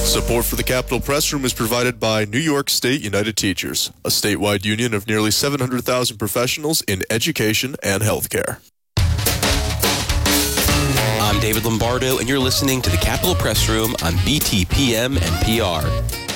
Support for the Capitol Press Room is provided by New York State United Teachers, a statewide union of nearly 700,000 professionals in education and healthcare. I'm David Lombardo, and you're listening to the Capitol Press Room on BTPM and PR.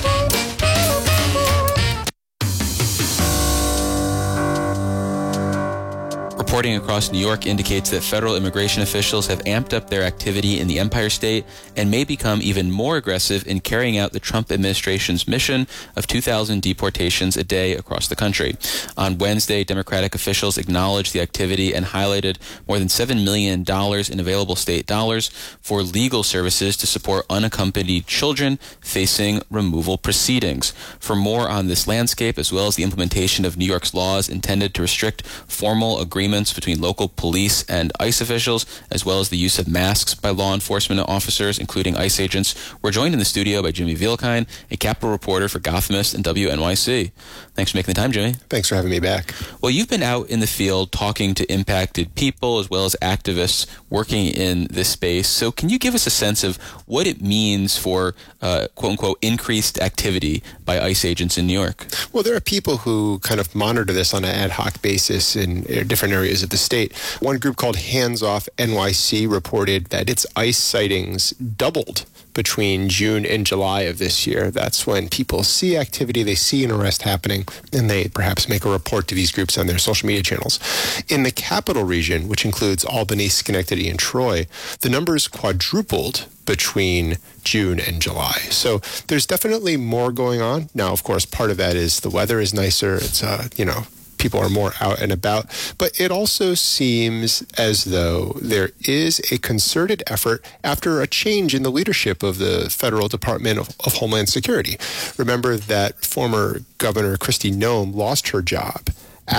Reporting across New York indicates that federal immigration officials have amped up their activity in the Empire State and may become even more aggressive in carrying out the Trump administration's mission of 2,000 deportations a day across the country. On Wednesday, Democratic officials acknowledged the activity and highlighted more than $7 million in available state dollars for legal services to support unaccompanied children facing removal proceedings. For more on this landscape, as well as the implementation of New York's laws intended to restrict formal agreements between local police and ICE officials, as well as the use of masks by law enforcement officers, including ICE agents, we're joined in the studio by Jimmy Vielkine, a Capitol reporter for Gothamist and WNYC. Thanks for making the time, Jimmy. Thanks for having me back. Well, you've been out in the field talking to impacted people as well as activists working in this space. So can you give us a sense of what it means for, quote-unquote, increased activity by ICE agents in New York? Well, there are people who kind of monitor this on an ad hoc basis in different areas of the state. One group called Hands Off NYC reported that its ICE sightings doubled between June and July of this year. That's when people see activity, they see an arrest happening, and they perhaps make a report to these groups on their social media channels. In the Capital Region, which includes Albany, Schenectady, and Troy, the numbers quadrupled between June and July. So there's definitely more going on. Now, of course, part of that is the weather is nicer. It's, people are more out and about. But it also seems as though there is a concerted effort after a change in the leadership of the Federal Department of Homeland Security. Remember that former Governor Kristi Noem lost her job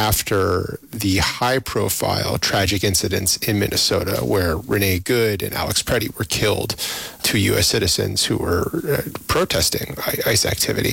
after the high-profile tragic incidents in Minnesota where Renee Good and Alex Preddy were killed, two U.S. citizens who were protesting ICE activity.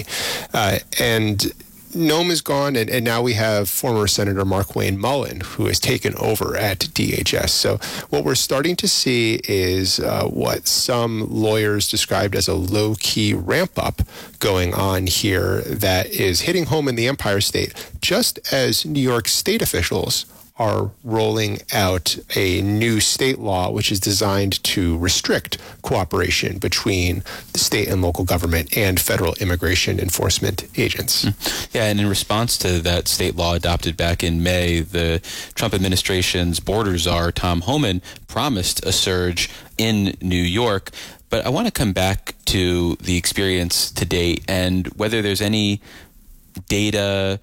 And Noem is gone, and now we have former Senator Markwayne Mullin, who has taken over at DHS. So what we're starting to see is what some lawyers described as a low-key ramp-up going on here that is hitting home in the Empire State, just as New York State officials are rolling out a new state law which is designed to restrict cooperation between the state and local government and federal immigration enforcement agents. Yeah, and in response to that state law adopted back in May, the Trump administration's border czar, Tom Homan, promised a surge in New York. But I want to come back to the experience to date and whether there's any data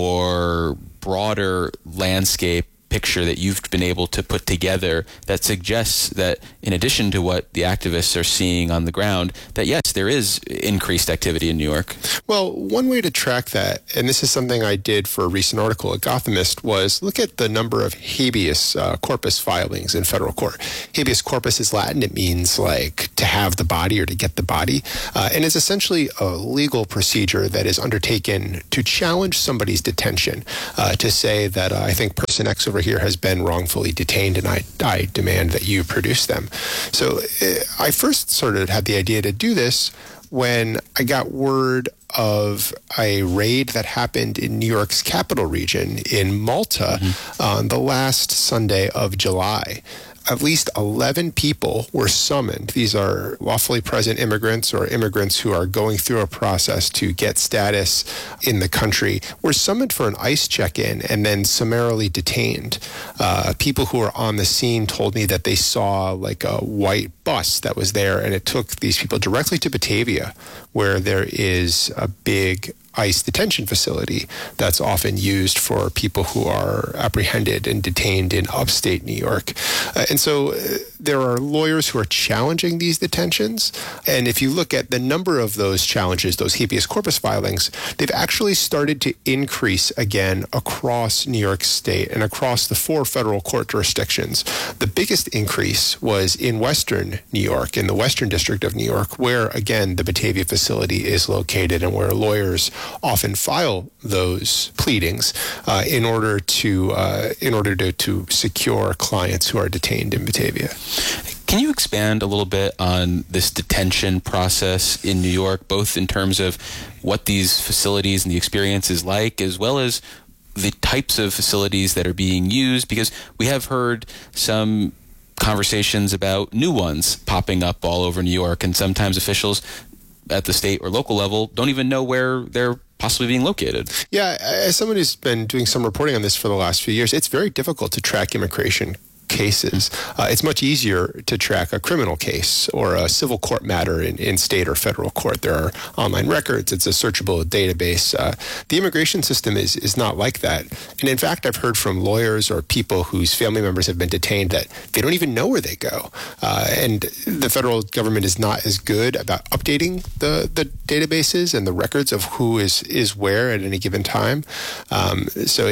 or broader landscape picture that you've been able to put together that suggests that in addition to what the activists are seeing on the ground, that yes, there is increased activity in New York. Well, one way to track that, and this is something I did for a recent article at Gothamist, was look at the number of habeas corpus filings in federal court. Habeas corpus is Latin. It means like to have the body or to get the body. And it's essentially a legal procedure that is undertaken to challenge somebody's detention, to say that I think person X over here has been wrongfully detained and I demand that you produce them. So I first sort of had the idea to do this when I got word of a raid that happened in New York's Capital Region in Malta on the last Sunday of July. At least 11 people were summoned. These are lawfully present immigrants or immigrants who are going through a process to get status in the country, were summoned for an ICE check-in and then summarily detained. People who were on the scene told me that they saw like a white bus that was there, and it took these people directly to Batavia, where there is a big ICE detention facility that's often used for people who are apprehended and detained in upstate New York. And so there are lawyers who are challenging these detentions. And if you look at the number of those challenges, those habeas corpus filings, they've actually started to increase again across New York State and across the 4 federal court jurisdictions. The biggest increase was in Western New York, in the Western District of New York, where, again, the Batavia facility is located and where lawyers often file those pleadings in order to secure clients who are detained in Batavia. Can you expand a little bit on this detention process in New York, both in terms of what these facilities and the experience is like, as well as the types of facilities that are being used? Because we have heard some conversations about new ones popping up all over New York, and sometimes officials at the state or local level don't even know where they're possibly being located. Yeah, as someone who's been doing some reporting on this for the last few years, it's very difficult to track immigration cases. It's much easier to track a criminal case or a civil court matter in state or federal court. There are online records. It's a searchable database. The immigration system is not like that. And in fact, I've heard from lawyers or people whose family members have been detained that they don't even know where they go. And the federal government is not as good about updating the databases and the records of who is where at any given time. So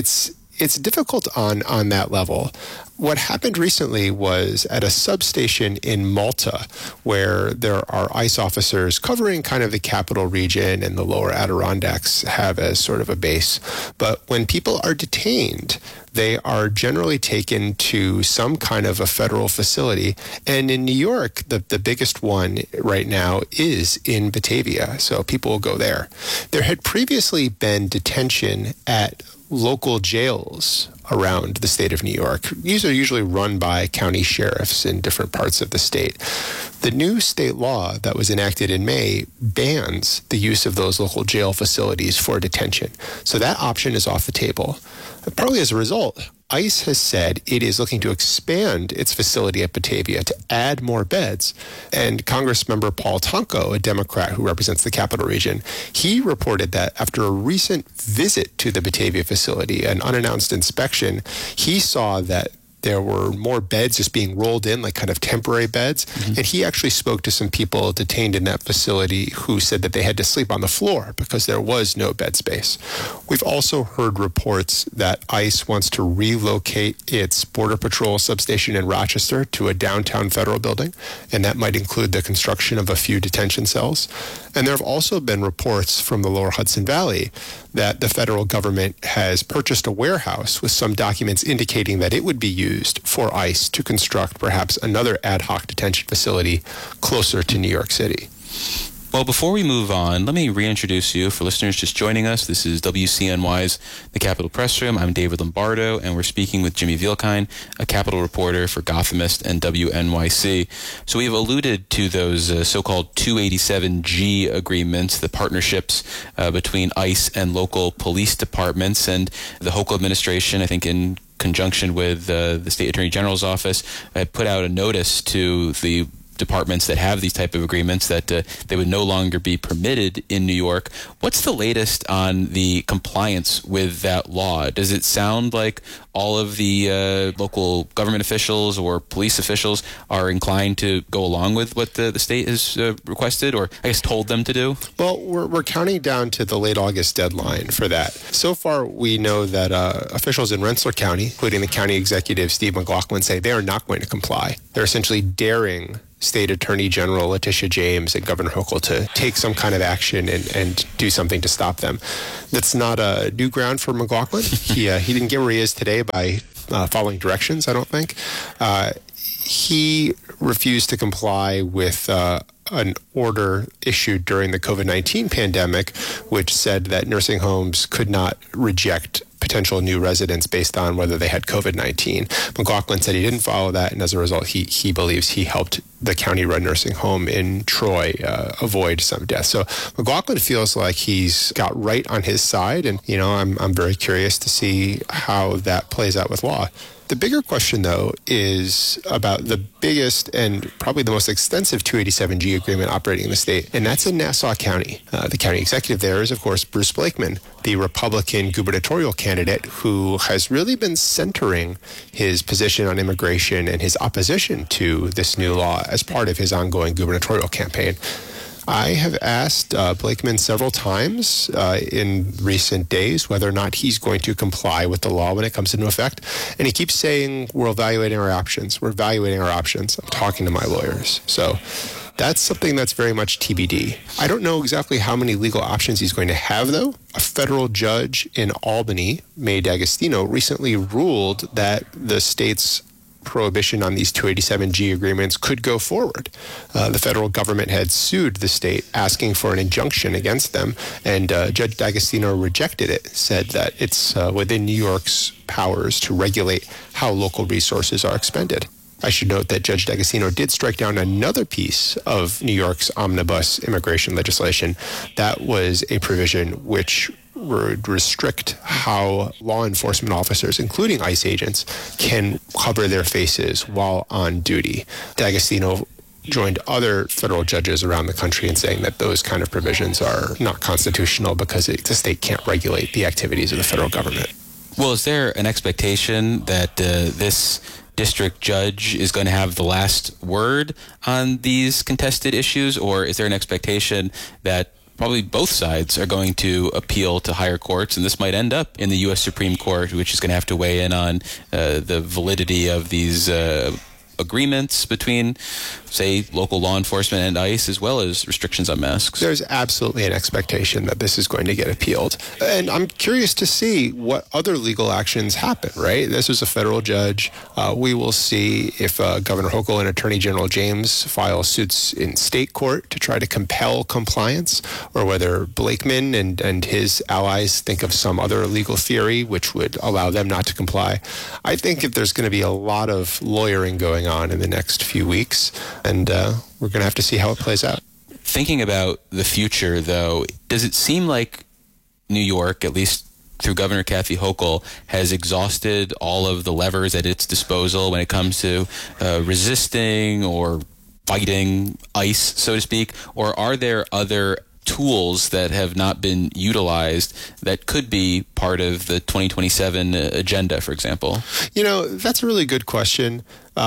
it's difficult on that level. What happened recently was at a substation in Malta, where there are ICE officers covering kind of the capital region and the lower Adirondacks have as sort of a base. But when people are detained, they are generally taken to some kind of a federal facility. And in New York, the biggest one right now is in Batavia. So people will go there. There had previously been detention at local jails around the state of New York. These are usually run by county sheriffs in different parts of the state. The new state law that was enacted in May bans the use of those local jail facilities for detention. So that option is off the table. Partly as a result, ICE has said it is looking to expand its facility at Batavia to add more beds. And Congressmember Paul Tonko, a Democrat who represents the capital region, he reported that after a recent visit to the Batavia facility, an unannounced inspection, he saw that there were more beds just being rolled in, like kind of temporary beds. Mm-hmm. And he actually spoke to some people detained in that facility who said that they had to sleep on the floor because there was no bed space. We've also heard reports that ICE wants to relocate its Border Patrol substation in Rochester to a downtown federal building, and that might include the construction of a few detention cells. And there have also been reports from the lower Hudson Valley that the federal government has purchased a warehouse with some documents indicating that it would be used for ICE to construct perhaps another ad hoc detention facility closer to New York City. Well, before we move on, let me reintroduce you for listeners just joining us. This is WCNY's The Capitol Press Room. I'm David Lombardo, and we're speaking with Jimmy Vielkind, a Capitol reporter for Gothamist and WNYC. So we've alluded to those so-called 287G agreements, the partnerships between ICE and local police departments, and the Hochul administration, I think in conjunction with the State Attorney General's office, had put out a notice to the departments that have these type of agreements that they would no longer be permitted in New York. What's the latest on the compliance with that law? Does it sound like all of the local government officials or police officials are inclined to go along with what the state has requested, or I guess told them to do? Well, we're counting down to the late August deadline for that. So far, we know that officials in Rensselaer County, including the county executive Steve McLaughlin, say they are not going to comply. They're essentially daring State Attorney General Letitia James and Governor Hochul to take some kind of action and do something to stop them. That's not a new ground for McLaughlin. He didn't get where he is today by following directions, I don't think. He refused to comply with an order issued during the COVID-19 pandemic, which said that nursing homes could not reject potential new residents based on whether they had COVID-19. McLaughlin said he didn't follow that, and as a result, he believes he helped the county-run nursing home in Troy avoid some deaths. So McLaughlin feels like he's got right on his side, and I'm very curious to see how that plays out with law. The bigger question, though, is about the biggest and probably the most extensive 287G agreement operating in the state, and that's in Nassau County. The county executive there is, of course, Bruce Blakeman, the Republican gubernatorial candidate who has really been centering his position on immigration and his opposition to this new law as part of his ongoing gubernatorial campaign. I have asked Blakeman several times in recent days whether or not he's going to comply with the law when it comes into effect. And he keeps saying, we're evaluating our options. We're evaluating our options. I'm talking to my lawyers. So that's something that's very much TBD. I don't know exactly how many legal options he's going to have, though. A federal judge in Albany, May D'Agostino, recently ruled that the state's prohibition on these 287G agreements could go forward. The federal government had sued the state asking for an injunction against them, and Judge D'Agostino rejected it, said that it's within New York's powers to regulate how local resources are expended. I should note that Judge D'Agostino did strike down another piece of New York's omnibus immigration legislation. That was a provision which would restrict how law enforcement officers, including ICE agents, can cover their faces while on duty. D'Agostino joined other federal judges around the country in saying that those kind of provisions are not constitutional because the state can't regulate the activities of the federal government. Well, is there an expectation that this district judge is going to have the last word on these contested issues, or is there an expectation that probably both sides are going to appeal to higher courts, and this might end up in the U.S. Supreme Court, which is going to have to weigh in on the validity of these agreements between, say, local law enforcement and ICE, as well as restrictions on masks? There's absolutely an expectation that this is going to get appealed. And I'm curious to see what other legal actions happen, right? This is a federal judge. We will see if Governor Hochul and Attorney General James file suits in state court to try to compel compliance, or whether Blakeman and his allies think of some other legal theory which would allow them not to comply. I think that there's going to be a lot of lawyering going on in the next few weeks, and we're going to have to see how it plays out. Thinking about the future, though, does it seem like New York, at least through Governor Kathy Hochul, has exhausted all of the levers at its disposal when it comes to resisting or fighting ICE, so to speak? Or are there other tools that have not been utilized that could be part of the 2027 agenda, for example? You know, that's a really good question.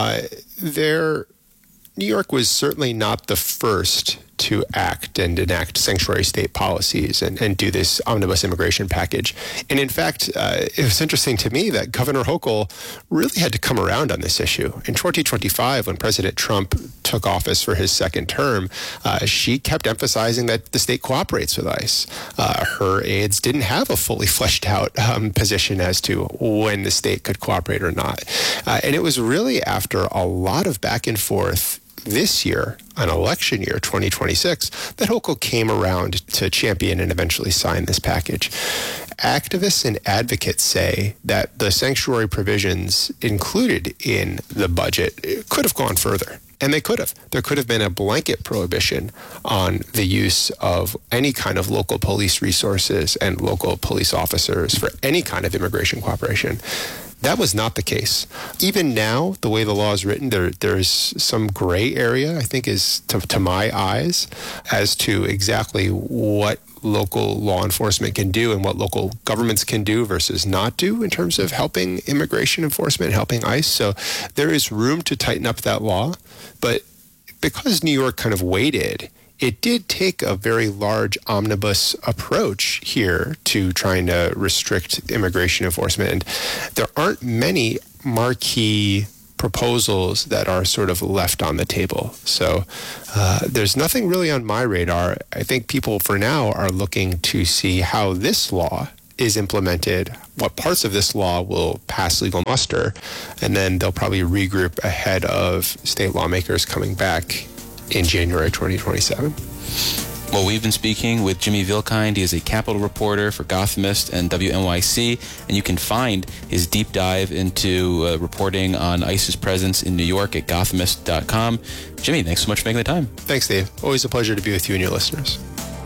New York was certainly not the first to act and enact sanctuary state policies and do this omnibus immigration package. And in fact, it was interesting to me that Governor Hochul really had to come around on this issue. In 2025, when President Trump took office for his second term, she kept emphasizing that the state cooperates with ICE. Her aides didn't have a fully fleshed out position as to when the state could cooperate or not. And it was really after a lot of back and forth this year, an election year, 2026, that Hochul came around to champion and eventually sign this package. Activists and advocates say that the sanctuary provisions included in the budget could have gone further. And they could have. There could have been a blanket prohibition on the use of any kind of local police resources and local police officers for any kind of immigration cooperation. That was not the case. Even now, the way the law is written, there's some gray area, I think, is to my eyes, as to exactly what local law enforcement can do and what local governments can do versus not do in terms of helping immigration enforcement and helping ICE. So there is room to tighten up that law. But because New York kind of waited, it did take a very large omnibus approach here to trying to restrict immigration enforcement. And there aren't many marquee proposals that are sort of left on the table. So there's nothing really on my radar. I think people for now are looking to see how this law is implemented, what parts of this law will pass legal muster, and then they'll probably regroup ahead of state lawmakers coming back in January 2027. Well, we've been speaking with Jimmy Vilkind. He is a Capitol reporter for Gothamist and WNYC, and you can find his deep dive into reporting on ICE's presence in New York at Gothamist.com. Jimmy, thanks so much for making the time. Thanks, Dave. Always a pleasure to be with you and your listeners.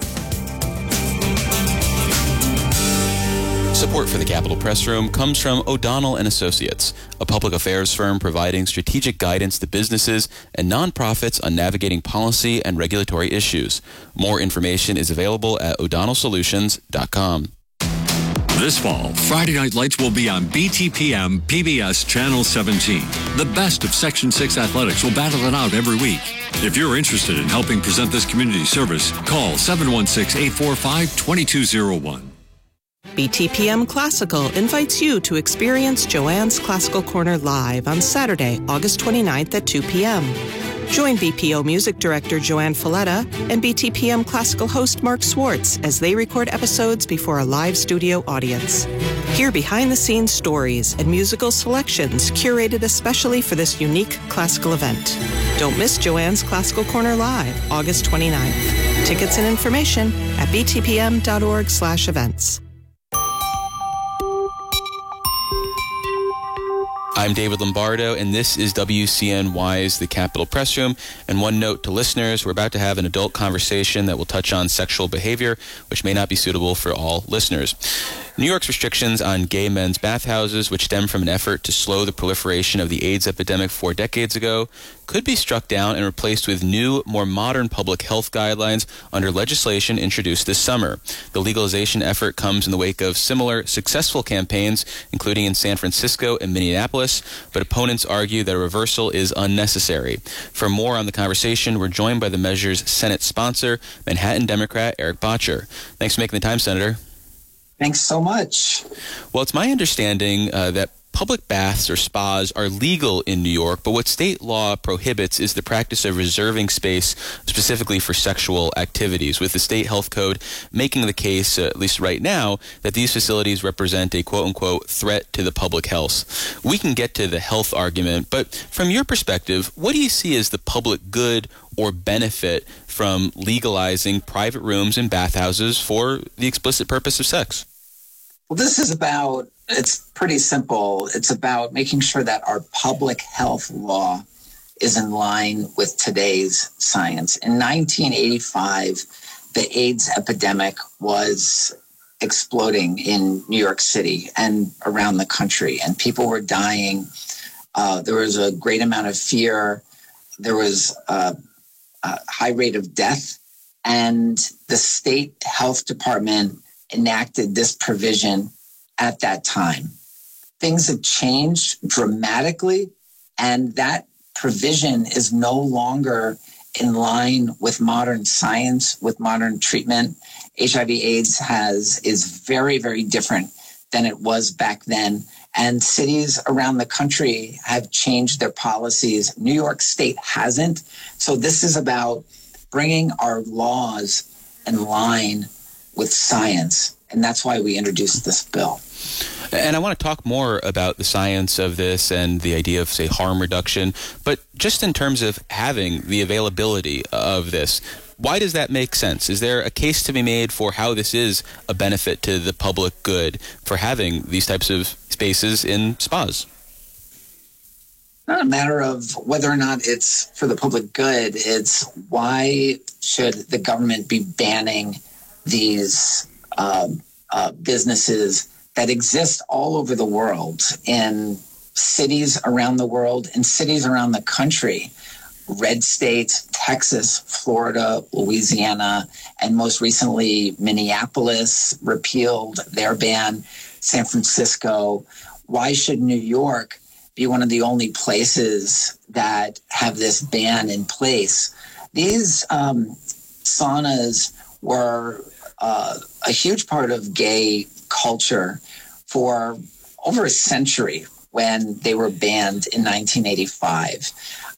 Support for the Capitol Press Room comes from O'Donnell & Associates, a public affairs firm providing strategic guidance to businesses and nonprofits on navigating policy and regulatory issues. More information is available at o'donnellsolutions.com. This fall, Friday Night Lights will be on BTPM PBS Channel 17. The best of Section 6 athletics will battle it out every week. If you're interested in helping present this community service, call 716-845-2201. BTPM Classical invites you to experience Joanne's Classical Corner live on Saturday, August 29th at 2 p.m. Join BPO Music Director Joanne Folletta and BTPM Classical host Mark Swartz as they record episodes before a live studio audience. Hear behind-the-scenes stories and musical selections curated especially for this unique classical event. Don't miss Joanne's Classical Corner Live, August 29th. Tickets and information at btpm.org/events. I'm David Lombardo, and this is WCNY's The Capitol Press Room. And one note to listeners, we're about to have an adult conversation that will touch on sexual behavior, which may not be suitable for all listeners. New York's restrictions on gay men's bathhouses, which stem from an effort to slow the proliferation of the AIDS epidemic 4 decades ago, could be struck down and replaced with new, more modern public health guidelines under legislation introduced this summer. The legalization effort comes in the wake of similar successful campaigns, including in San Francisco and Minneapolis, but opponents argue that a reversal is unnecessary. For more on the conversation, we're joined by the measure's Senate sponsor, Manhattan Democrat Eric Bottcher. Thanks for making the time, Senator. Thanks so much. Well, it's my understanding that public baths or spas are legal in New York, but what state law prohibits is the practice of reserving space specifically for sexual activities, with the state health code making the case, at least right now, that these facilities represent a quote-unquote threat to the public health. We can get to the health argument, but from your perspective, what do you see as the public good or benefit from legalizing private rooms and bathhouses for the explicit purpose of sex? Well, it's pretty simple. It's about making sure that our public health law is in line with today's science. In 1985, the AIDS epidemic was exploding in New York City and around the country, and people were dying. There was a great amount of fear. There was a high rate of death, and the state health department enacted this provision at that time. Things have changed dramatically, and that provision is no longer in line with modern science, with modern treatment. HIV/AIDS is very, very different than it was back then. And cities around the country have changed their policies. New York State hasn't. So this is about bringing our laws in line with science. And that's why we introduced this bill. And I want to talk more about the science of this and the idea of, say, harm reduction. But just in terms of having the availability of this, why does that make sense? Is there a case to be made for how this is a benefit to the public good for having these types of spaces in spas? Not a matter of whether or not it's for the public good. It's why should the government be banning these businesses that exist all over the world, in cities around the world, in cities around the country. Red states, Texas, Florida, Louisiana, and most recently Minneapolis repealed their ban, San Francisco. Why should New York be one of the only places that have this ban in place? These saunas were a huge part of gay culture for over a century when they were banned in 1985.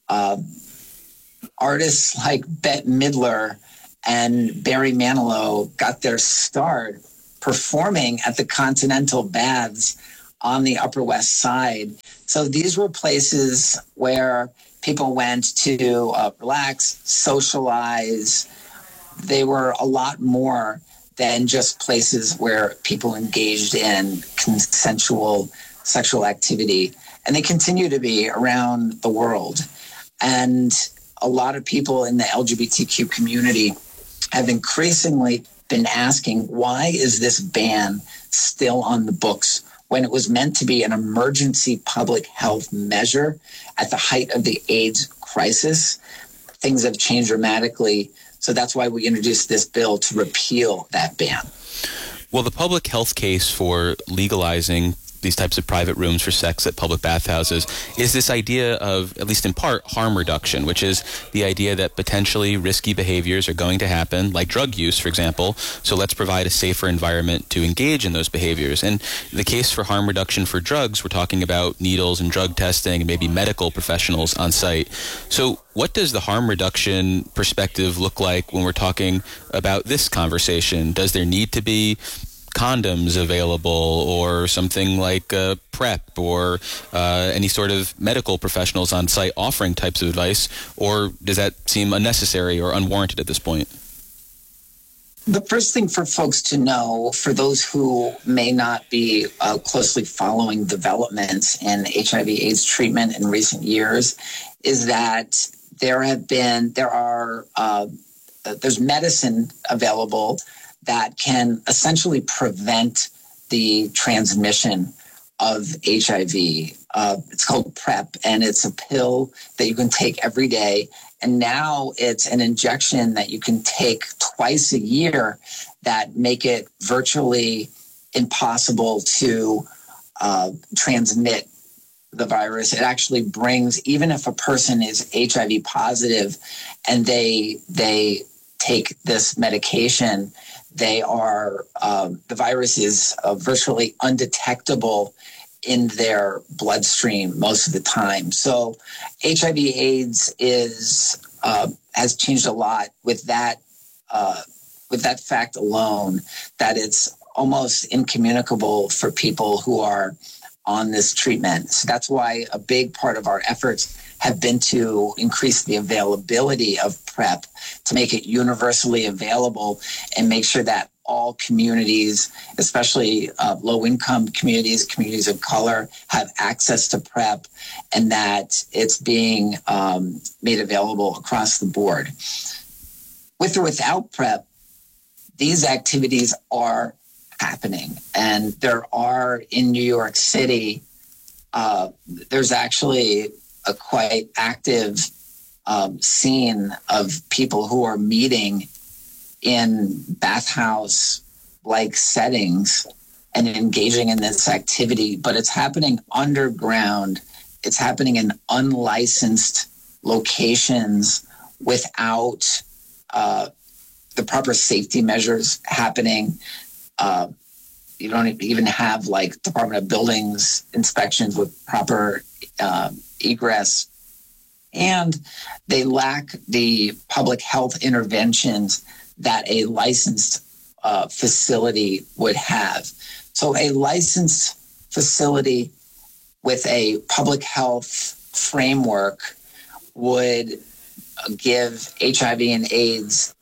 Artists like Bette Midler and Barry Manilow got their start performing at the Continental Baths on the Upper West Side. So these were places where people went to relax, socialize. They were a lot more than just places where people engaged in consensual sexual activity. And they continue to be around the world. And a lot of people in the LGBTQ community have increasingly been asking, why is this ban still on the books when it was meant to be an emergency public health measure at the height of the AIDS crisis? Things have changed dramatically. So that's why we introduced this bill to repeal that ban. Well, the public health case for legalizing these types of private rooms for sex at public bathhouses is this idea of, at least in part, harm reduction, which is the idea that potentially risky behaviors are going to happen, like drug use, for example, so let's provide a safer environment to engage in those behaviors. And the case for harm reduction for drugs, we're talking about needles and drug testing and maybe medical professionals on site. So What does the harm reduction perspective look like when we're talking about this conversation? Does there need to be condoms available or something like PrEP or any sort of medical professionals on site offering types of advice, or does that seem unnecessary or unwarranted at this point? The first thing for folks to know, for those who may not be closely following developments in HIV/AIDS treatment in recent years, is that there's medicine available that can essentially prevent the transmission of HIV. It's called PrEP, and it's a pill that you can take every day. And now it's an injection that you can take twice a year that make it virtually impossible to transmit the virus. It actually brings, even if a person is HIV positive and they take this medication, the virus is virtually undetectable in their bloodstream most of the time. So HIV/AIDS has changed a lot with that fact alone, that it's almost incommunicable for people who are on this treatment. So that's why a big part of our efforts have been to increase the availability of PrEP, to make it universally available and make sure that all communities, especially low-income communities, communities of color, have access to PrEP, and that it's being made available across the board. With or without PrEP, these activities are happening. And there are, in New York City, there's actually a quite active scene of people who are meeting in bathhouse-like settings and engaging in this activity, but it's happening underground. It's happening in unlicensed locations without the proper safety measures happening. You don't even have like Department of Buildings inspections with proper egress. And they lack the public health interventions that a licensed facility would have. So a licensed facility with a public health framework would give HIV and AIDS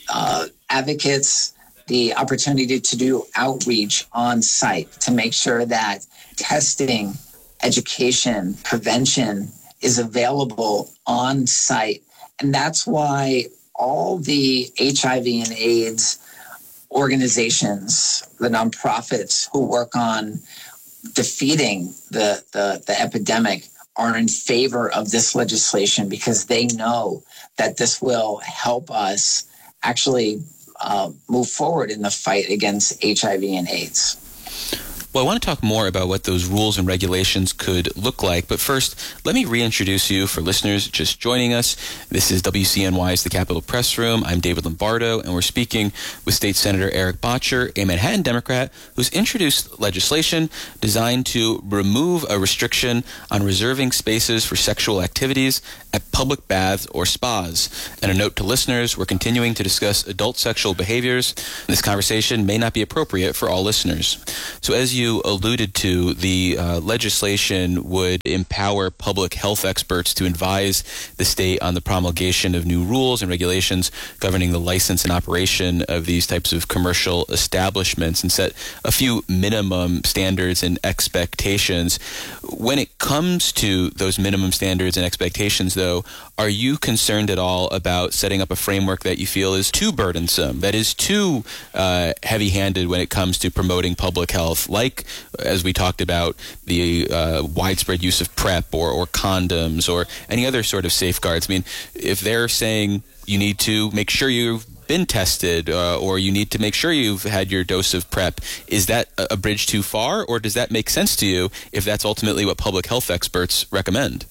advocates the opportunity to do outreach on site to make sure that testing, education, prevention is available on site. And that's why all the HIV and AIDS organizations, the nonprofits who work on defeating the epidemic, are in favor of this legislation, because they know that this will help us actually move forward in the fight against HIV and AIDS. Well, I want to talk more about what those rules and regulations could look like. But first, let me reintroduce you for listeners just joining us. This is WCNY's The Capitol Press Room. I'm David Lombardo, and we're speaking with State Senator Eric Bottcher, a Manhattan Democrat who's introduced legislation designed to remove a restriction on reserving spaces for sexual activities at public baths or spas. And a note to listeners, we're continuing to discuss adult sexual behaviors. This conversation may not be appropriate for all listeners. So as you alluded to, the legislation would empower public health experts to advise the state on the promulgation of new rules and regulations governing the license and operation of these types of commercial establishments, and set a few minimum standards and expectations. When it comes to those minimum standards and expectations, though, are you concerned at all about setting up a framework that you feel is too burdensome, that is too heavy-handed when it comes to promoting public health, like, as we talked about, the widespread use of PrEP or condoms or any other sort of safeguards? I mean, if they're saying you need to make sure you've been tested or you need to make sure you've had your dose of PrEP, is that a bridge too far, or does that make sense to you if that's ultimately what public health experts recommend?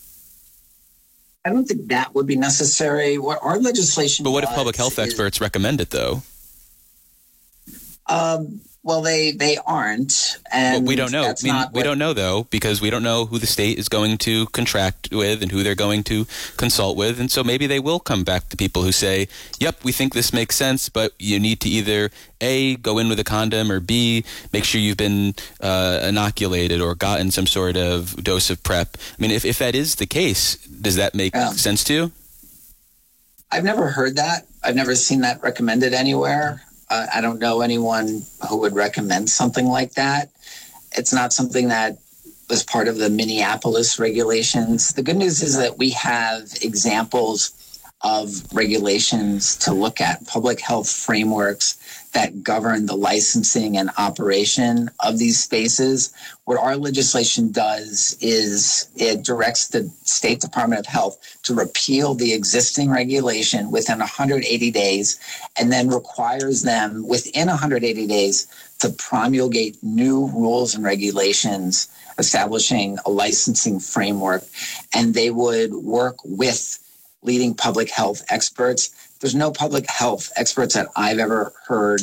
I don't think that would be necessary. What our legislation But what if public health experts recommend it, though? Well, they aren't, and but we don't know. We don't know, though, because we don't know who the state is going to contract with and who they're going to consult with. And so maybe they will come back to people who say, yep, we think this makes sense, but you need to either A, go in with a condom, or B, make sure you've been inoculated or gotten some sort of dose of PrEP. I mean, if that is the case, does that make sense to you? I've never heard that. I've never seen that recommended anywhere. I don't know anyone who would recommend something like that. It's not something that was part of the Minneapolis regulations. The good news is that we have examples of regulations to look at, public health frameworks that govern the licensing and operation of these spaces. What our legislation does is it directs the State Department of Health to repeal the existing regulation within 180 days and then requires them within 180 days to promulgate new rules and regulations establishing a licensing framework. And they would work with leading public health experts. There's no public health experts that I've ever heard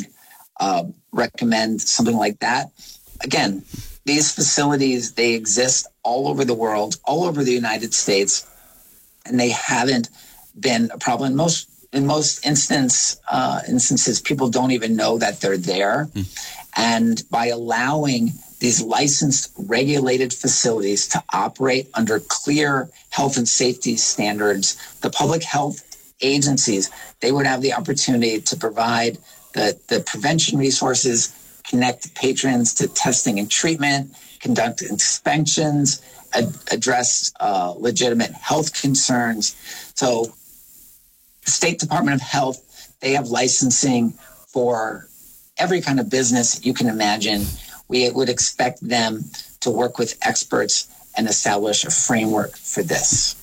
recommend something like that. Again, these facilities, they exist all over the world, all over the United States, and they haven't been a problem. In most instances, people don't even know that they're there. And by allowing these licensed, regulated facilities to operate under clear health and safety standards, the public health agencies, they would have the opportunity to provide the prevention resources, connect patrons to testing and treatment, conduct inspections, address legitimate health concerns. So the State Department of Health, they have licensing for every kind of business you can imagine. We would expect them to work with experts and establish a framework for this.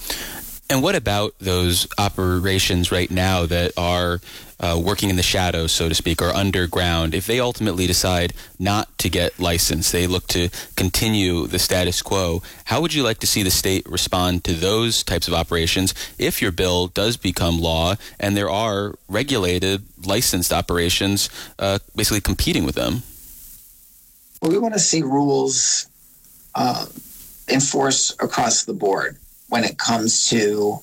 And what about those operations right now that are working in the shadows, so to speak, or underground? If they ultimately decide not to get licensed, they look to continue the status quo, how would you like to see the state respond to those types of operations if your bill does become law and there are regulated, licensed operations basically competing with them? Well, we want to see rules enforced across the board when it comes to,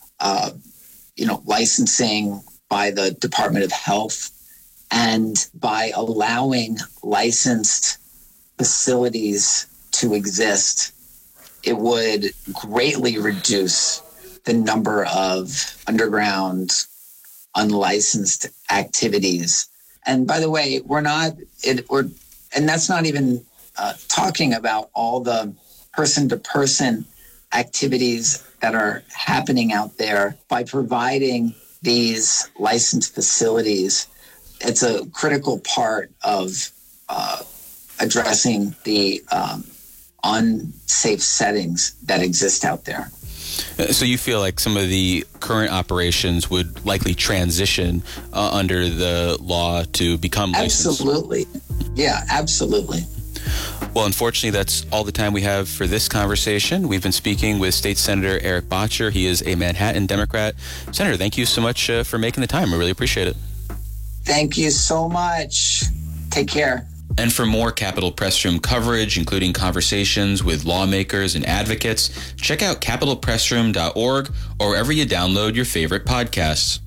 licensing by the Department of Health, and by allowing licensed facilities to exist, it would greatly reduce the number of underground, unlicensed activities. And by the way, and that's not even talking about all the person-to-person activities that are happening out there. By providing these licensed facilities, it's a critical part of addressing the unsafe settings that exist out there. So you feel like some of the current operations would likely transition under the law to become licensed? Absolutely. Yeah, absolutely. Well, unfortunately, that's all the time we have for this conversation. We've been speaking with State Senator Eric Bottcher. He is a Manhattan Democrat. Senator, thank you so much for making the time. I really appreciate it. Thank you so much. Take care. And for more Capitol Press Room coverage, including conversations with lawmakers and advocates, check out capitolpressroom.org or wherever you download your favorite podcasts.